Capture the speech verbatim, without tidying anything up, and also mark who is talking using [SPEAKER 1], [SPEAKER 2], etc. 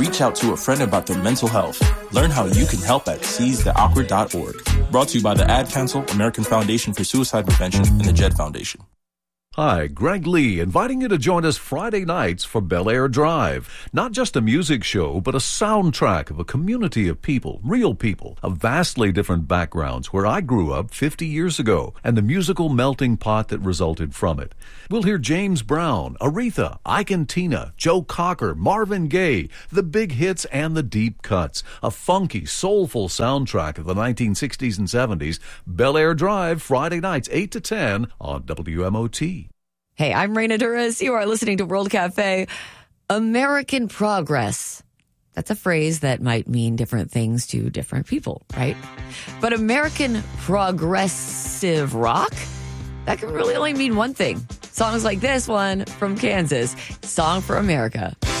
[SPEAKER 1] reach out to a friend about their mental health. Learn how you can help at seize the awkward dot org. Brought to you by the Ad Council, American Foundation for Suicide Prevention, and the Jed Foundation.
[SPEAKER 2] Hi, Greg Lee, inviting you to join us Friday nights for Bel Air Drive. Not just a music show, but a soundtrack of a community of people, real people, of vastly different backgrounds where I grew up fifty years ago, and the musical melting pot that resulted from it. We'll hear James Brown, Aretha, Ike and Tina, Joe Cocker, Marvin Gaye, the big hits and the deep cuts. A funky, soulful soundtrack of the nineteen sixties and seventies. Bel Air Drive, Friday nights, eight to ten on W M O T.
[SPEAKER 3] Hey, I'm Raina Duras. You are listening to World Cafe. American progress. That's a phrase that might mean different things to different people, right? But American progressive rock, that can really only mean one thing. Songs like this one from Kansas, Song for America.